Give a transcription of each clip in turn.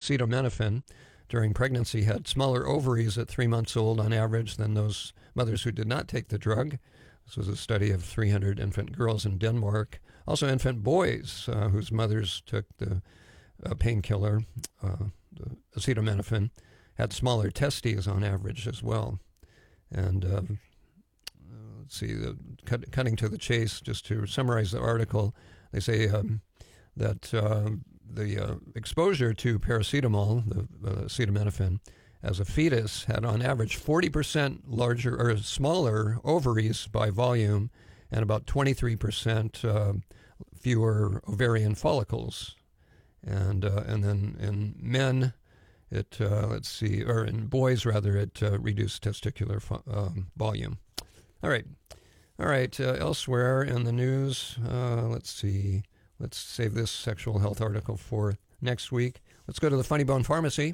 acetaminophen during pregnancy had smaller ovaries at 3 months old on average than those mothers who did not take the drug. This was a study of 300 infant girls in Denmark. Also infant boys whose mothers took the painkiller, the acetaminophen, had smaller testes on average as well. And let's see, cutting to the chase, just to summarize the article, they say that the exposure to paracetamol, the acetaminophen, as a fetus had on average 40% larger or smaller ovaries by volume and about 23% fewer ovarian follicles. And then in men, or in boys rather, it reduced testicular volume. All right. Elsewhere in the news, let's see. Let's save this sexual health article for next week. Let's go to the Funny Bone Pharmacy.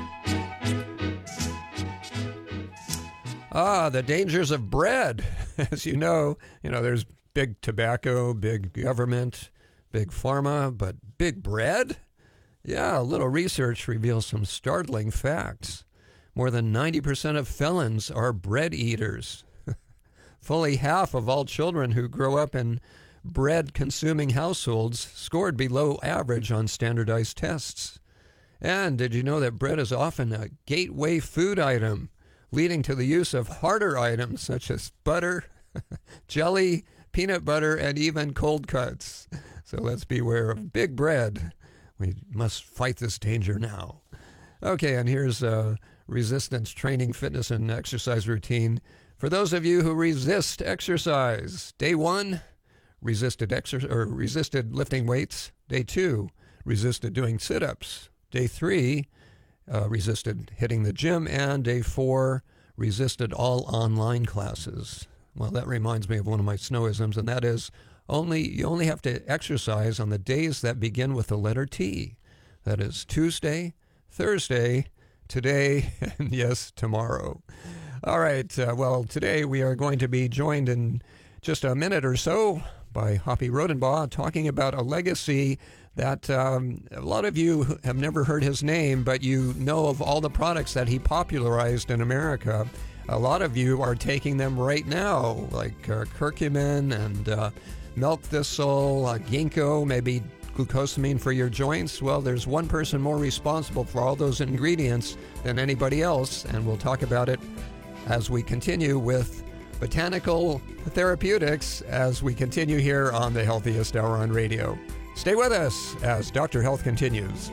The dangers of bread. As you know, there's big tobacco, big government, big pharma, but big bread? Yeah, a little research reveals some startling facts. More than 90% of felons are bread eaters. Fully half of all children who grow up in bread-consuming households scored below average on standardized tests. And did you know that bread is often a gateway food item, leading to the use of harder items such as butter, jelly, peanut butter, and even cold cuts? So let's beware of big bread. We must fight this danger now. Okay, and here's a resistance training, fitness, and exercise routine for those of you who resist exercise. Day 1, resisted lifting weights. Day 2, resisted doing sit-ups. Day 3, resisted hitting the gym. And day 4, resisted all online classes. Well, that reminds me of one of my snowisms, and that is you only have to exercise on the days that begin with the letter T. That is Tuesday, Thursday, today, and yes, tomorrow. All right, today we are going to be joined in just a minute or so by Hoppy Rodenbaugh, talking about a legacy that a lot of you have never heard his name, but you know of all the products that he popularized in America. A lot of you are taking them right now, like curcumin and milk thistle, ginkgo, maybe glucosamine for your joints. Well, there's one person more responsible for all those ingredients than anybody else, and we'll talk about it as we continue with botanical therapeutics as we continue here on the Healthiest Hour on Radio. Stay with us as Dr. Health continues.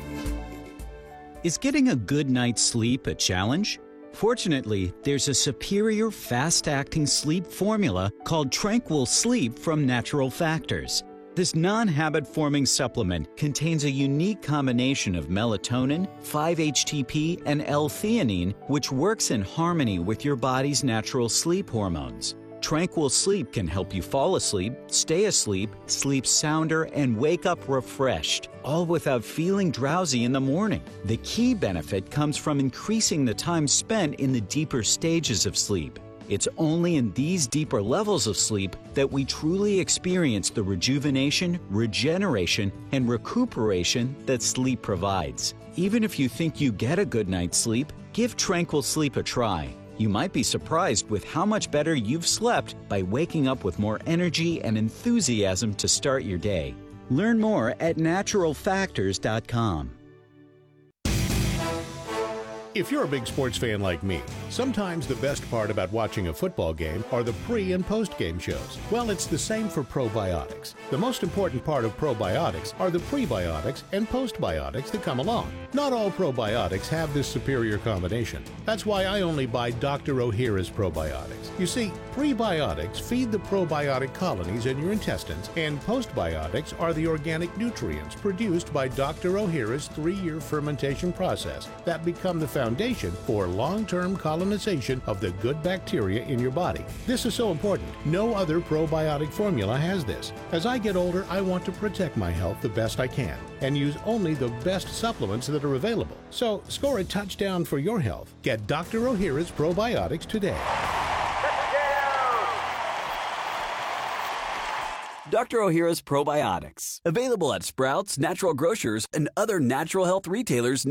Is getting a good night's sleep a challenge? Fortunately, there's a superior fast-acting sleep formula called Tranquil Sleep from Natural Factors. This non-habit-forming supplement contains a unique combination of melatonin, 5-HTP, and L-theanine, which works in harmony with your body's natural sleep hormones. Tranquil Sleep can help you fall asleep, stay asleep, sleep sounder, and wake up refreshed, all without feeling drowsy in the morning. The key benefit comes from increasing the time spent in the deeper stages of sleep. It's only in these deeper levels of sleep that we truly experience the rejuvenation, regeneration, and recuperation that sleep provides. Even if you think you get a good night's sleep, give Tranquil Sleep a try. You might be surprised with how much better you've slept by waking up with more energy and enthusiasm to start your day. Learn more at naturalfactors.com. If you're a big sports fan like me, sometimes the best part about watching a football game are the pre- and post-game shows. Well, it's the same for probiotics. The most important part of probiotics are the prebiotics and postbiotics that come along. Not all probiotics have this superior combination. That's why I only buy Dr. Ohhira's probiotics. You see, prebiotics feed the probiotic colonies in your intestines, and postbiotics are the organic nutrients produced by Dr. Ohhira's 3-year fermentation process that become the foundation for long-term colonization of the good bacteria in your body. This is so important. No other probiotic formula has this. As I get older, I want to protect my health the best I can and use only the best supplements that are available. So score a touchdown for your health. Get Dr. Ohhira's probiotics today. Dr. Ohhira's Probiotics. Available at Sprouts, Natural Grocers, and other natural health retailers